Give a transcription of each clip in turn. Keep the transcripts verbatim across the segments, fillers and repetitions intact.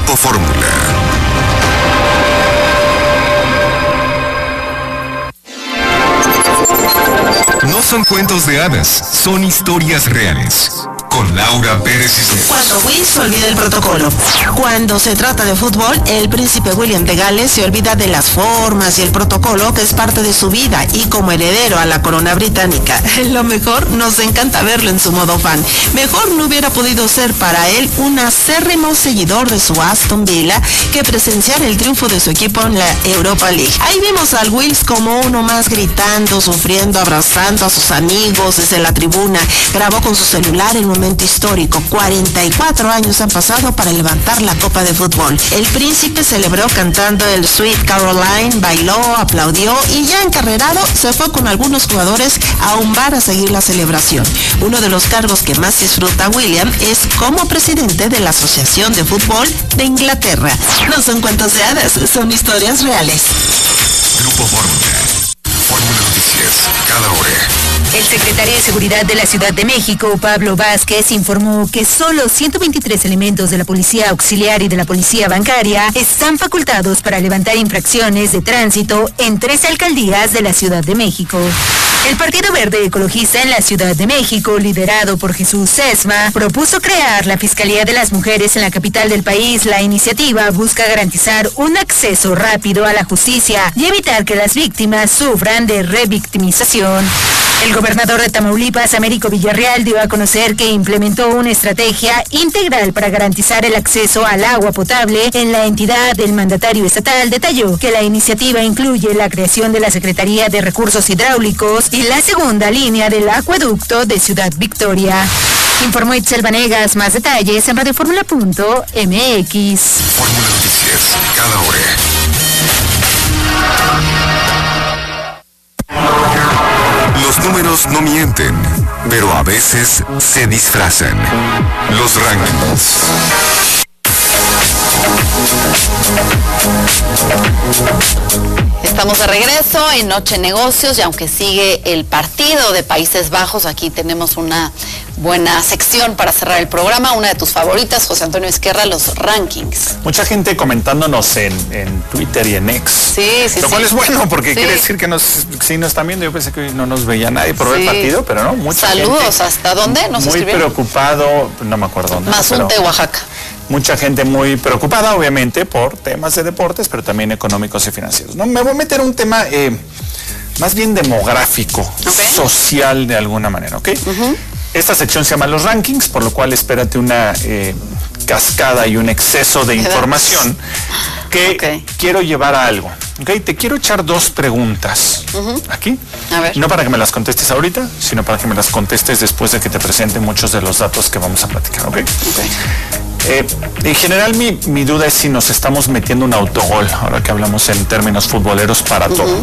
Grupo Fórmula. No son cuentos de hadas, son historias reales. Con Laura Pérez Cisneros. Cuando Will se olvida el protocolo. Cuando se trata de fútbol, el príncipe William de Gales se olvida de las formas y el protocolo que es parte de su vida y como heredero a la corona británica. Lo mejor, nos encanta verlo en su modo fan. Mejor no hubiera podido ser para él un acérrimo seguidor de su Aston Villa que presenciar el triunfo de su equipo en la Europa League. Ahí vimos al Wills como uno más gritando, sufriendo, abrazando a sus amigos desde la tribuna. Grabó con su celular el momento histórico. cuarenta y cuatro años han pasado para levantar la copa de fútbol. El príncipe celebró cantando el Sweet Caroline, bailó, aplaudió y ya encarrerado se fue con algunos jugadores a un bar a seguir la celebración. Uno de los cargos que más disfruta William es como presidente de la Asociación de Fútbol de Inglaterra. No son cuentos de hadas, son historias reales. Grupo Fórmula. Fórmula Noticias, cada hora. El secretario de Seguridad de la Ciudad de México, Pablo Vázquez, informó que solo ciento veintitrés elementos de la Policía Auxiliar y de la Policía Bancaria están facultados para levantar infracciones de tránsito en tres alcaldías de la Ciudad de México. El Partido Verde Ecologista en la Ciudad de México, liderado por Jesús Sesma, propuso crear la Fiscalía de las Mujeres en la capital del país. La iniciativa busca garantizar un acceso rápido a la justicia y evitar que las víctimas sufran de revictimización. El gobernador de Tamaulipas, Américo Villarreal, dio a conocer que implementó una estrategia integral para garantizar el acceso al agua potable en la entidad. El mandatario estatal detalló que la iniciativa incluye la creación de la Secretaría de Recursos Hidráulicos y la segunda línea del acueducto de Ciudad Victoria. Informó Itzel Vanegas. Más detalles en radio fórmula punto m x. Fórmula Noticias, cada hora. Los números no mienten, pero a veces se disfrazan. Los rankings. Estamos de regreso en Noche Negocios y aunque sigue el partido de Países Bajos, aquí tenemos una buena sección para cerrar el programa, una de tus favoritas, José Antonio Izquierda, los rankings. Mucha gente comentándonos en, en Twitter y en X. Sí, sí, Lo cual sí. es bueno porque Sí. quiere decir que nos, sí nos están viendo. Yo pensé que no nos veía nadie por Sí. el partido, pero no, mucha Saludos, gente. ¿hasta dónde nos Muy escribieron? preocupado, no me acuerdo dónde. Mazunte, pero Oaxaca. Mucha gente muy preocupada, obviamente, por temas de deportes, pero también económicos y financieros. No, me voy a meter un tema eh, más bien demográfico, Okay. social de alguna manera, ¿ok? Uh-huh. Esta sección se llama Los Rankings, por lo cual espérate una eh, cascada y un exceso de información que Okay. quiero llevar a algo. ¿Okay? Te quiero echar dos preguntas Uh-huh. aquí. A ver. No para que me las contestes ahorita, sino para que me las contestes después de que te presente muchos de los datos que vamos a platicar. ¿Ok? Okay. Eh, en general mi, mi duda es si nos estamos metiendo un autogol, ahora que hablamos en términos futboleros para uh-huh. todo.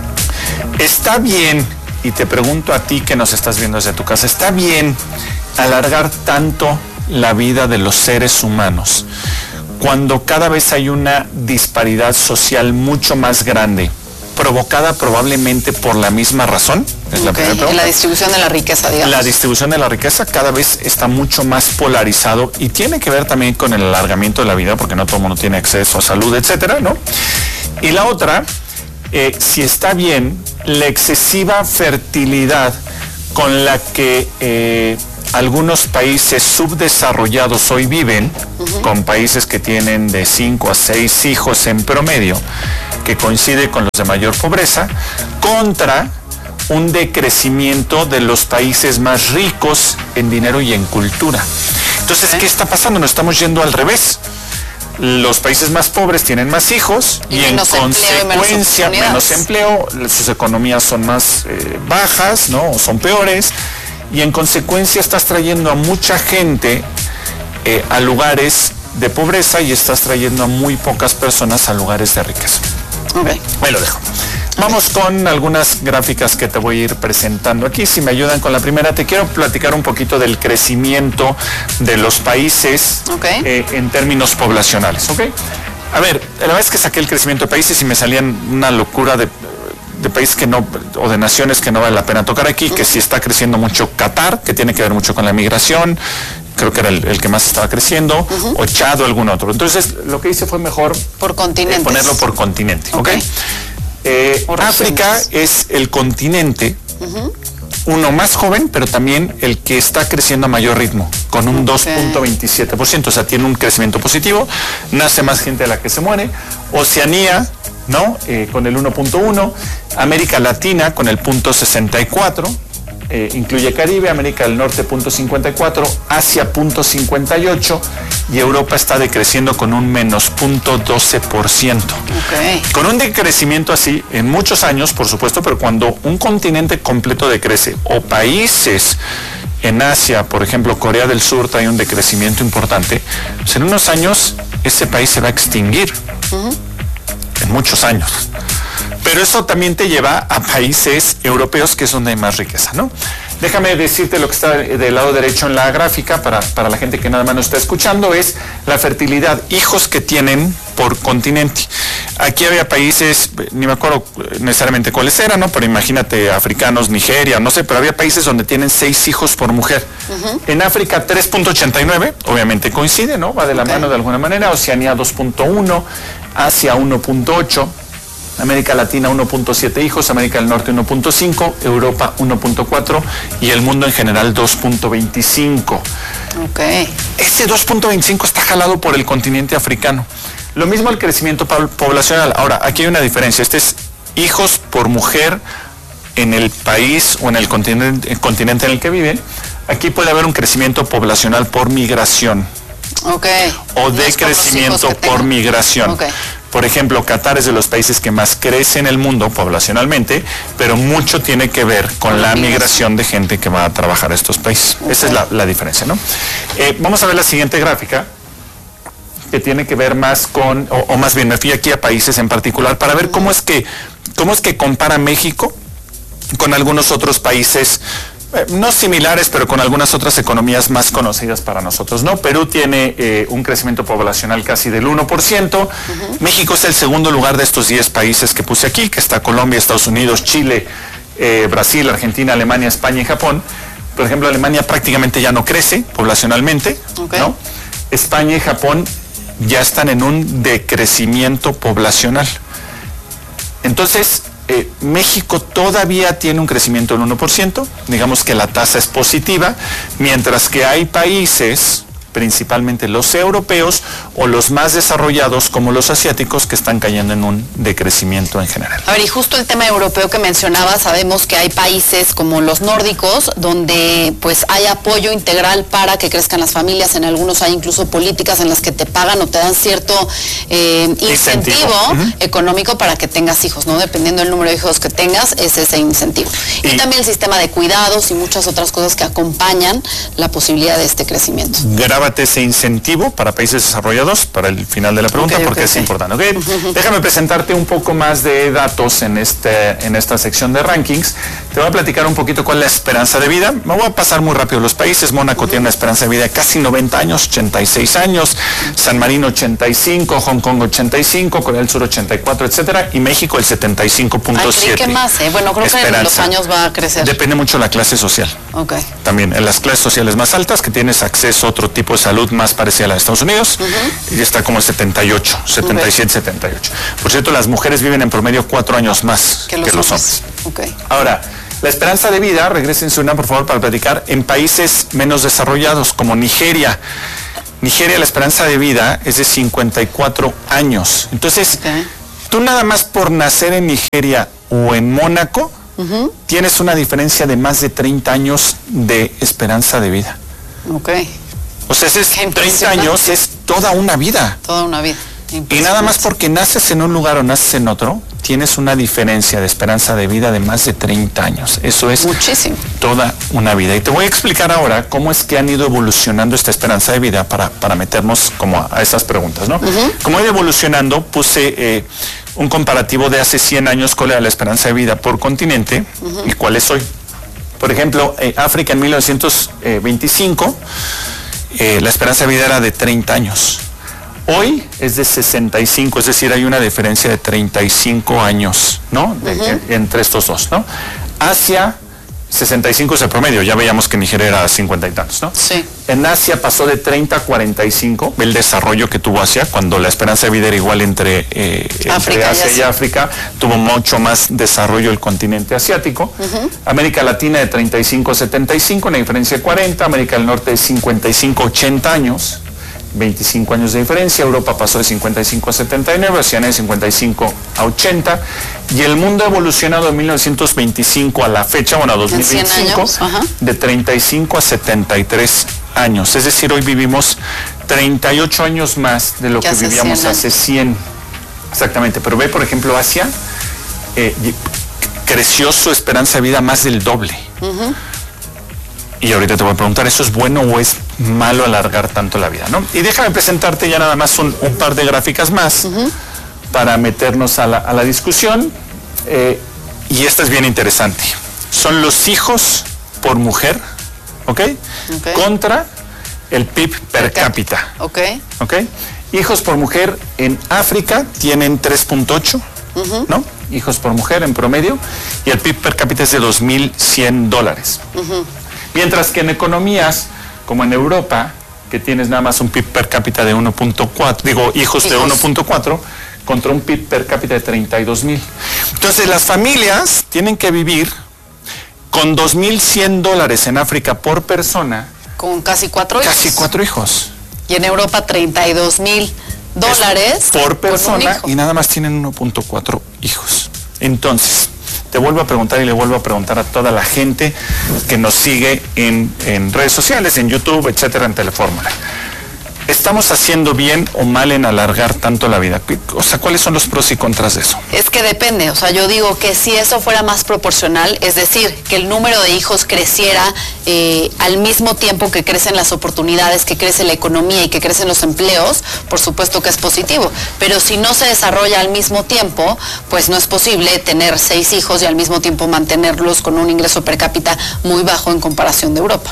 ¿Está bien, y te pregunto a ti que nos estás viendo desde tu casa, está bien alargar tanto la vida de los seres humanos cuando cada vez hay una disparidad social mucho más grande, provocada probablemente por la misma razón? Es la Okay. primera pregunta. En la distribución de la riqueza, digamos. La distribución de la riqueza cada vez está mucho más polarizado y tiene que ver también con el alargamiento de la vida, porque no todo el mundo tiene acceso a salud, etcétera, ¿no? Y la otra, eh, si está bien, la excesiva fertilidad con la que eh, algunos países subdesarrollados hoy viven, uh-huh. con países que tienen de cinco a seis hijos en promedio, que coincide con los de mayor pobreza, contra un decrecimiento de los países más ricos en dinero y en cultura. Entonces, ¿qué está pasando? Nos estamos yendo al revés. Los países más pobres tienen más hijos y, y en consecuencia menos empleo, sus economías son más eh, bajas, ¿no? O son peores, y en consecuencia estás trayendo a mucha gente eh, a lugares de pobreza y estás trayendo a muy pocas personas a lugares de riqueza. Okay. Me lo dejo. Vamos con algunas gráficas que te voy a ir presentando aquí. Si me ayudan con la primera, te quiero platicar un poquito del crecimiento de los países okay. eh, en términos poblacionales. ¿Okay? A ver, la vez que saqué el crecimiento de países y me salían una locura de, de países que no, o de naciones que no vale la pena tocar aquí, uh-huh. que sí está creciendo mucho Qatar, que tiene que ver mucho con la migración, creo que era el, el que más estaba creciendo, uh-huh. o Chad o algún otro. Entonces, lo que hice fue mejor por continentes. Eh, ponerlo por continente. Okay. ¿Okay? Eh, África es el continente, uh-huh. uno más joven, pero también el que está creciendo a mayor ritmo, con un okay. dos punto veintisiete por ciento, o sea, tiene un crecimiento positivo, nace más gente de la que se muere. Oceanía, ¿no? Eh, con el uno punto uno, América Latina con el punto sesenta y cuatro, eh, incluye Caribe, América del Norte punto cincuenta y cuatro, Asia punto cincuenta y ocho y Europa está decreciendo con un menos punto doce por ciento. Okay. Con un decrecimiento así en muchos años, por supuesto, pero cuando un continente completo decrece o países en Asia, por ejemplo, Corea del Sur trae un decrecimiento importante, pues en unos años ese país se va a extinguir. Uh-huh. En muchos años. Pero eso también te lleva a países europeos, que es donde hay más riqueza, ¿no? Déjame decirte lo que está del lado derecho en la gráfica, para, para la gente que nada más nos está escuchando, es la fertilidad, hijos que tienen por continente. Aquí había países, ni me acuerdo necesariamente cuáles eran, ¿no? Pero imagínate, africanos, Nigeria, no sé, pero había países donde tienen seis hijos por mujer. Uh-huh. En África tres punto ochenta y nueve, obviamente coincide, ¿no? Va de la okay. mano de alguna manera. Oceanía dos punto uno, Asia uno punto ocho, América Latina uno punto siete hijos, América del Norte uno punto cinco, Europa uno punto cuatro y el mundo en general dos punto veinticinco. Okay. Ese dos punto veinticinco está jalado por el continente africano. Lo mismo el crecimiento poblacional. Ahora, aquí hay una diferencia. Este es hijos por mujer en el país o en el continente, el continente en el que viven. Aquí puede haber un crecimiento poblacional por migración. Okay. O de crecimiento por migración. Okay. Por ejemplo, Qatar es de los países que más crece en el mundo poblacionalmente, pero mucho tiene que ver con la migración de gente que va a trabajar a estos países. Okay. Esa es la, la diferencia, ¿no? Eh, vamos a ver la siguiente gráfica, que tiene que ver más con, o, o más bien me fui aquí a países en particular para ver cómo es que, cómo es que compara México con algunos otros países, eh, no similares, pero con algunas otras economías más conocidas para nosotros, ¿no? Perú tiene eh, un crecimiento poblacional casi del uno por ciento. Uh-huh. México es el segundo lugar de estos diez países que puse aquí, que está Colombia, Estados Unidos, Chile, eh, Brasil, Argentina, Alemania, España y Japón. Por ejemplo, Alemania prácticamente ya no crece poblacionalmente, okay. ¿no? España y Japón ya están en un decrecimiento poblacional. Entonces, eh, México todavía tiene un crecimiento del uno por ciento, digamos que la tasa es positiva, mientras que hay países, principalmente los europeos o los más desarrollados como los asiáticos, que están cayendo en un decrecimiento en general. A ver, y justo el tema europeo que mencionaba, sabemos que hay países como los nórdicos donde pues hay apoyo integral para que crezcan las familias, en algunos hay incluso políticas en las que te pagan o te dan cierto eh, incentivo, incentivo. Uh-huh. económico para que tengas hijos, ¿no? Dependiendo del número de hijos que tengas, es ese incentivo. Y, y también el sistema de cuidados y muchas otras cosas que acompañan la posibilidad de este crecimiento. Graba ese incentivo para países desarrollados para el final de la pregunta, okay, porque okay, es okay. importante. ¿Okay? Uh-huh. Déjame presentarte un poco más de datos en, este, en esta sección de rankings. Te voy a platicar un poquito cuál es la esperanza de vida. Me voy a pasar muy rápido los países. Mónaco uh-huh. tiene una esperanza de vida de casi noventa años, ochenta y seis años, San Marino ochenta y cinco, Hong Kong ochenta y cinco, Corea del Sur ochenta y cuatro, etcétera, y México el setenta y cinco punto siete. ¿Qué más? Eh? Bueno, creo esperanza. que en los años va a crecer. Depende mucho de la clase social. Okay. También en las clases sociales más altas, que tienes acceso a otro tipo de salud más parecida a la de Estados Unidos, uh-huh. y está como setenta y ocho, setenta y siete, okay. setenta y ocho. Por cierto, las mujeres viven en promedio cuatro años más que los, que los hombres. hombres. Okay. Ahora, la esperanza de vida, regrésense una por favor para platicar, en países menos desarrollados como Nigeria. Nigeria, la esperanza de vida es de cincuenta y cuatro años. Entonces, okay. tú nada más por nacer en Nigeria o en Mónaco, uh-huh. tienes una diferencia de más de treinta años de esperanza de vida. Ok. O sea, ese es treinta años, es toda una vida. Toda una vida. Y nada más porque naces en un lugar o naces en otro, tienes una diferencia de esperanza de vida de más de treinta años. Eso es muchísimo. Toda una vida. Y te voy a explicar ahora cómo es que han ido evolucionando esta esperanza de vida para, para meternos como a, a esas preguntas, ¿no? Uh-huh. Como ha ido evolucionando, puse eh, un comparativo de hace cien años, cuál era la esperanza de vida por continente, uh-huh. y cuál es hoy. Por ejemplo, eh, África en mil novecientos veinticinco, eh, la esperanza de vida era de treinta años. Hoy es de sesenta y cinco, es decir, hay una diferencia de treinta y cinco años, ¿no? De, uh-huh. entre estos dos, ¿no? Asia sesenta y cinco es el promedio, ya veíamos que Nigeria era cincuenta y tantos, ¿no? Sí. En Asia pasó de treinta a cuarenta y cinco, el desarrollo que tuvo Asia, cuando la esperanza de vida era igual entre, eh, entre Asia y, y África, tuvo mucho más desarrollo el continente asiático. Uh-huh. América Latina de treinta y cinco a setenta y cinco, una diferencia de cuarenta, América del Norte de cincuenta y cinco a ochenta años, veinticinco años de diferencia, Europa pasó de cincuenta y cinco a setenta y nueve, Oceanía de cincuenta y cinco a ochenta, y el mundo ha evolucionado de mil novecientos veinticinco a la fecha, bueno, a dos mil veinticinco, de treinta y cinco a setenta y tres años, es decir, hoy vivimos treinta y ocho años más de lo que, que hace vivíamos cien hace cien, exactamente, pero ve, por ejemplo, Asia eh, creció su esperanza de vida más del doble. Uh-huh. Y ahorita te voy a preguntar, ¿eso es bueno o es malo alargar tanto la vida, ¿no? Y déjame presentarte ya nada más un, un par de gráficas más uh-huh. para meternos a la, a la discusión. Eh, y esta es bien interesante. Son los hijos por mujer, ¿ok? okay. Contra el P I B per, per cápita. Ok. ¿Ok? Hijos por mujer en África tienen tres punto ocho, uh-huh. ¿no? Hijos por mujer en promedio. Y el P I B per cápita es de dos mil cien dólares. Uh-huh. Mientras que en economías como en Europa, que tienes nada más un P I B per cápita de uno punto cuatro, digo, hijos, hijos. de uno punto cuatro, contra un P I B per cápita de treinta y dos mil. Entonces las familias tienen que vivir con dos mil cien dólares en África por persona. Con casi cuatro hijos. Casi cuatro hijos. Y en Europa treinta y dos mil dólares por persona y nada más tienen uno punto cuatro hijos. Entonces, te vuelvo a preguntar y le vuelvo a preguntar a toda la gente que nos sigue en, en redes sociales, en YouTube, etcétera, en Telefórmula. ¿Estamos haciendo bien o mal en alargar tanto la vida? O sea, ¿cuáles son los pros y contras de eso? Es que depende, o sea, yo digo que si eso fuera más proporcional, es decir, que el número de hijos creciera eh, al mismo tiempo que crecen las oportunidades, que crece la economía y que crecen los empleos, por supuesto que es positivo. Pero si no se desarrolla al mismo tiempo, pues no es posible tener seis hijos y al mismo tiempo mantenerlos con un ingreso per cápita muy bajo en comparación de Europa.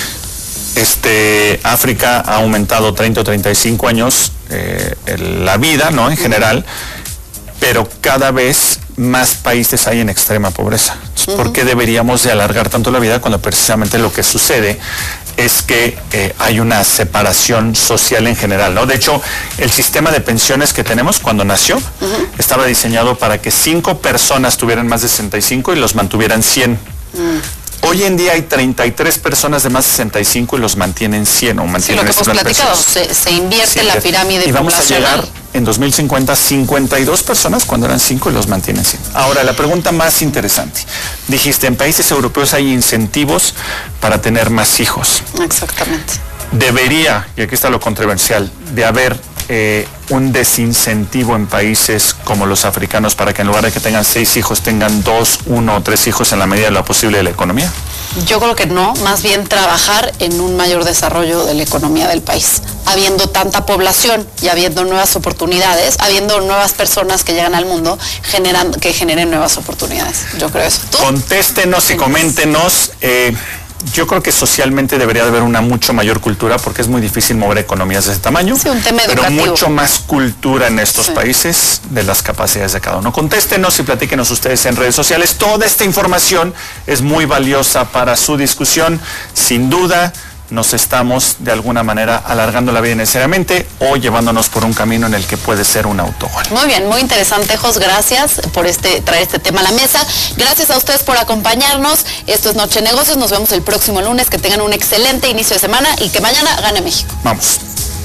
Este, África ha aumentado treinta o treinta y cinco años eh, la vida, ¿no? En general, pero cada vez más países hay en extrema pobreza. Uh-huh. ¿Por qué deberíamos de alargar tanto la vida cuando precisamente lo que sucede es que eh, hay una separación social en general, ¿no? De hecho, el sistema de pensiones que tenemos cuando nació uh-huh. estaba diseñado para que cinco personas tuvieran más de sesenta y cinco y los mantuvieran cien. Uh-huh. Hoy en día hay treinta y tres personas de más de sesenta y cinco y los mantienen cien o mantienen sí, lo que hemos platicado, se, se invierte sí, la pirámide y vamos a llegar en dos mil cincuenta a cincuenta y dos personas cuando eran cinco y los mantienen cien. Ahora, la pregunta más interesante. Dijiste, en países europeos hay incentivos para tener más hijos. Exactamente. Debería, y aquí está lo controversial, de haber eh, un desincentivo en países como los africanos para que en lugar de que tengan seis hijos tengan dos, uno o tres hijos en la medida de lo posible de la economía. Yo creo que no, más bien trabajar en un mayor desarrollo de la economía del país, habiendo tanta población y habiendo nuevas oportunidades, habiendo nuevas personas que llegan al mundo, generan, que generen nuevas oportunidades. Yo creo eso. ¿Tú? Contéstenos y coméntenos. Eh, Yo creo que socialmente debería de haber una mucho mayor cultura porque es muy difícil mover economías de ese tamaño, sí, un tema pero educativo. Mucho más cultura en estos sí. países de las capacidades de cada uno. Contéstenos y platíquenos ustedes en redes sociales. Toda esta información es muy valiosa para su discusión. Sin duda, nos estamos de alguna manera alargando la vida innecesariamente o llevándonos por un camino en el que puede ser un autogol. Muy bien, muy interesante, Jos, gracias por este traer este tema a la mesa. Gracias a ustedes por acompañarnos. Esto es Noche de Negocios, nos vemos el próximo lunes. Que tengan un excelente inicio de semana y que mañana gane México. Vamos.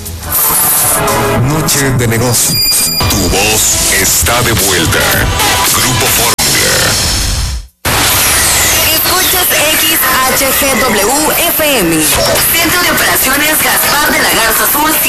Noche de Negocios. Tu voz está de vuelta. Grupo Fórmula. Escuchas X H G W F M. Centro de Operaciones Gaspar de la Garza Azul